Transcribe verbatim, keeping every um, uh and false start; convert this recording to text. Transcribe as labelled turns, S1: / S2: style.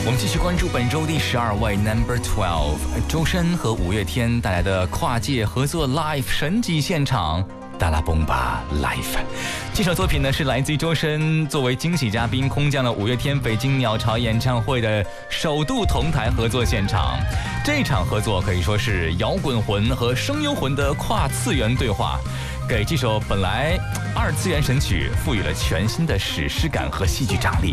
S1: 我们继续关注本周第十二位 Number Twelve 周深和五月天带来的跨界合作 Live 神级现场。达拉崩吧 Live， 这首作品呢是来自于周深作为惊喜嘉宾空降了五月天北京鸟巢演唱会的首度同台合作现场。这场合作可以说是摇滚魂和声优魂的跨次元对话，给这首本来二次元神曲赋予了全新的史诗感和戏剧张力。